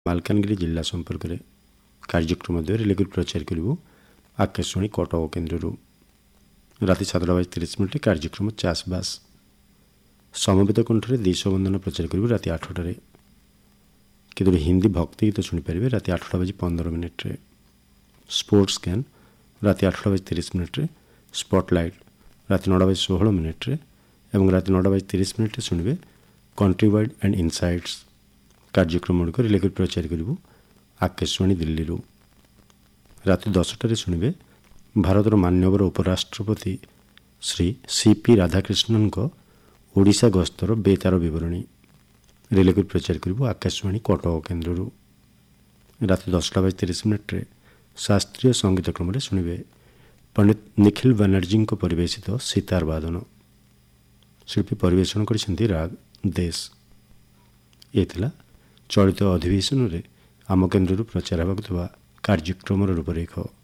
ମାଲକାନଗିରି ଜିଲ୍ଲା ସମ୍ପର୍କରେ କାର୍ଯ୍ୟକ୍ରମ ଦ୍ୱାରା ରିଲେକୁ ପ୍ରଚାର କରିବୁ ଆକାଶବାଣୀ କଟକ କେନ୍ଦ୍ରରୁ। ରାତି 7:30 କାର୍ଯ୍ୟକ୍ରମ ଚାଷବାସ। ସମବେତ କଣ୍ଠରେ ଦେଶବନ୍ଦନା ପ୍ରଚାର କରିବୁ ରାତି 8ଟାରେ। କେତେବେଳେ ହିନ୍ଦୀ ଭକ୍ତି ଗୀତ ଶୁଣିପାରିବେ ରାତି 8:15। ସ୍ପୋର୍ଟସ୍ ସ୍କାନ୍ ରାତି 8:30। ସ୍ପଟଲାଇଟ୍ ରାତି 9:16 ଏବଂ ରାତି 9:30 ଶୁଣିବେ କଣ୍ଟ୍ରି ୱାଇଡ୍ ଆଣ୍ଡ ଇନସାଇଟ୍ସ। କାର୍ଯ୍ୟକ୍ରମ ଗୁଡ଼ିକ ରିଲେକୁ ପ୍ରଚାର କରିବୁ ଆକାଶବାଣୀ ଦିଲ୍ଲୀରୁ। ରାତି 10ଟାରେ ଶୁଣିବେ ଭାରତର ମାନ୍ୟବର ଉପରାଷ୍ଟ୍ରପତି ଶ୍ରୀ CP ରାଧାକ୍ରିଷ୍ଣନଙ୍କ ଓଡ଼ିଶା ଗସ୍ତର ବେତାର ବିବରଣୀ। ରିଲେକୁ ପ୍ରଚାର କରିବୁ ଆକାଶବାଣୀ କଟକ କେନ୍ଦ୍ରରୁ। ରାତି 10:30 ଶାସ୍ତ୍ରୀୟ ସଙ୍ଗୀତ କ୍ରମରେ ଶୁଣିବେ ପଣ୍ଡିତ ନିଖିଲ ବାନାର୍ଜୀଙ୍କ ପରିବେଶିତ ସିତାର ବାଦନ। ଶିଳ୍ପୀ ପରିବେଷଣ କରିଛନ୍ତି ରାଗ ଦେଶ। ଏ ଥିଲା ଚଳିତ ଅଧିବେଶନରେ ଆମ କେନ୍ଦ୍ରରୁ ପ୍ରଚାର ହେବାକୁ ଥିବା କାର୍ଯ୍ୟକ୍ରମର ରୂପରେଖ।